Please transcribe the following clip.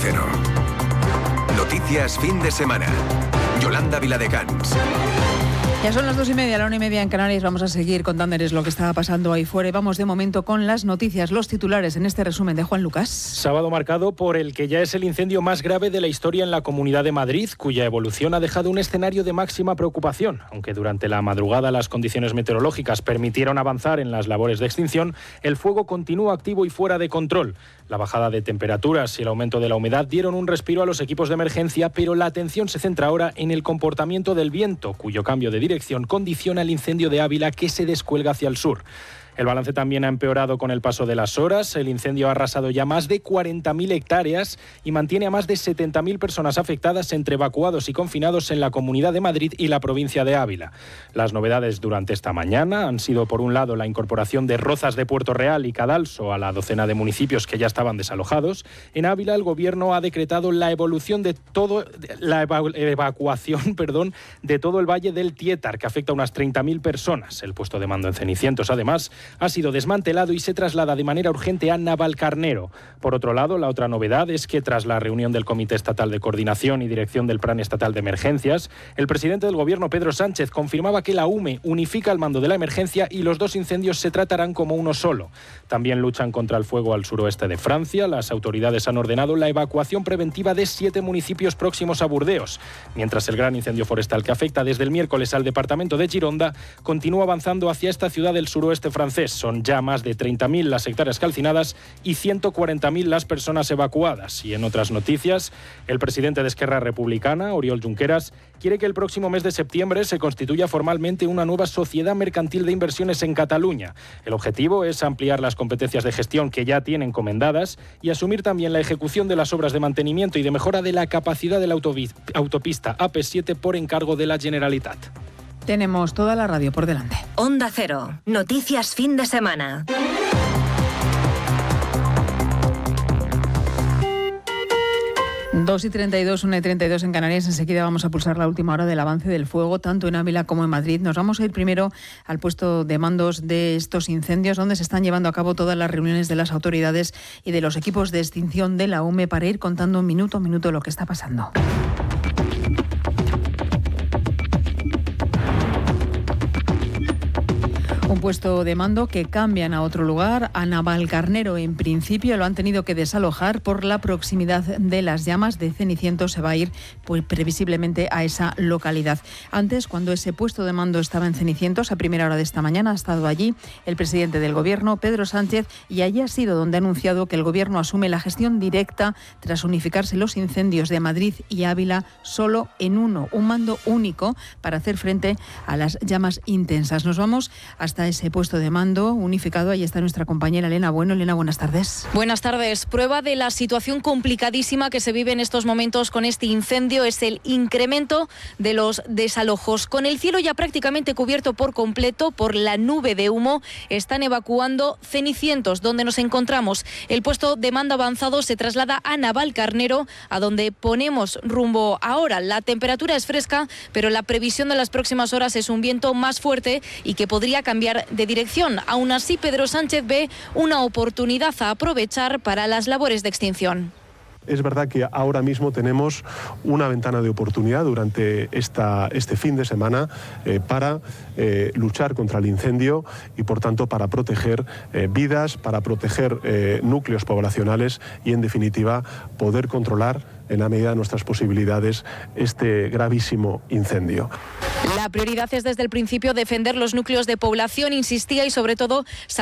Cero. Noticias fin de semana. Yolanda Viladecans. Ya son las 2:30, la 1:30 en Canarias. Vamos a seguir contándoles lo que está pasando ahí fuera. Y vamos de momento con las noticias, los titulares en este resumen de Juan Lucas. Sábado marcado por el que ya es el incendio más grave de la historia en la Comunidad de Madrid, cuya evolución ha dejado un escenario de máxima preocupación. Aunque durante la madrugada las condiciones meteorológicas permitieron avanzar en las labores de extinción, el fuego continúa activo y fuera de control. La bajada de temperaturas y el aumento de la humedad dieron un respiro a los equipos de emergencia, pero la atención se centra ahora en el comportamiento del viento, cuyo cambio de dirección condiciona el incendio de Ávila, que se descuelga hacia el sur. El balance también ha empeorado con el paso de las horas. El incendio ha arrasado ya más de 40.000 hectáreas y mantiene a más de 70.000 personas afectadas entre evacuados y confinados en la Comunidad de Madrid y la provincia de Ávila. Las novedades durante esta mañana han sido, por un lado, la incorporación de Rozas de Puerto Real y Cadalso a la docena de municipios que ya estaban desalojados. En Ávila, el Gobierno ha decretado la evacuación de todo el valle del Tietar, que afecta a unas 30.000 personas. El puesto de mando en Cenicientos, además, ha sido desmantelado y se traslada de manera urgente a Navalcarnero. Por otro lado, la otra novedad es que tras la reunión del Comité Estatal de Coordinación y Dirección del Plan Estatal de Emergencias, el presidente del Gobierno, Pedro Sánchez, confirmaba que la UME unifica el mando de la emergencia y los dos incendios se tratarán como uno solo. También luchan contra el fuego al suroeste de Francia. Las autoridades han ordenado la evacuación preventiva de 7 municipios próximos a Burdeos, mientras el gran incendio forestal que afecta desde el miércoles al departamento de Gironda continúa avanzando hacia esta ciudad del suroeste francés. Son ya más de 30.000 las hectáreas calcinadas y 140.000 las personas evacuadas. Y en otras noticias, el presidente de Esquerra Republicana, Oriol Junqueras, quiere que el próximo mes de septiembre se constituya formalmente una nueva sociedad mercantil de inversiones en Cataluña. El objetivo es ampliar las competencias de gestión que ya tiene encomendadas y asumir también la ejecución de las obras de mantenimiento y de mejora de la capacidad de la autopista AP7 por encargo de la Generalitat. Tenemos toda la radio por delante. Onda Cero. Noticias fin de semana. Dos y 32, 1:32 en Canarias. Enseguida vamos a pulsar la última hora del avance del fuego, tanto en Ávila como en Madrid. Nos vamos a ir primero al puesto de mandos de estos incendios, donde se están llevando a cabo todas las reuniones de las autoridades y de los equipos de extinción de la UME para ir contando minuto a minuto lo que está pasando. Un puesto de mando que cambian a otro lugar, a Navalcarnero. En principio lo han tenido que desalojar por la proximidad de las llamas. De Cenicientos se va a ir pues, previsiblemente a esa localidad. Antes, cuando ese puesto de mando estaba en Cenicientos, a primera hora de esta mañana ha estado allí el presidente del Gobierno, Pedro Sánchez, y allí ha sido donde ha anunciado que el Gobierno asume la gestión directa tras unificarse los incendios de Madrid y Ávila solo en uno, un mando único para hacer frente a las llamas intensas. Nos vamos hasta ese puesto de mando unificado. Ahí está nuestra compañera Elena Bueno. Elena, buenas tardes. Buenas tardes. Prueba de la situación complicadísima que se vive en estos momentos con este incendio es el incremento de los desalojos. Con el cielo ya prácticamente cubierto por completo por la nube de humo, están evacuando Cenicientos, donde nos encontramos. El puesto de mando avanzado se traslada a Navalcarnero, a donde ponemos rumbo ahora. La temperatura es fresca, pero la previsión de las próximas horas es un viento más fuerte y que podría cambiar de dirección. Aún así, Pedro Sánchez ve una oportunidad a aprovechar para las labores de extinción. Es verdad que ahora mismo tenemos una ventana de oportunidad durante este fin de semana para luchar contra el incendio y, por tanto, para proteger vidas, para proteger núcleos poblacionales y, en definitiva, poder controlar en la medida de nuestras posibilidades este gravísimo incendio. La prioridad es desde el principio defender los núcleos de población, insistía, y sobre todo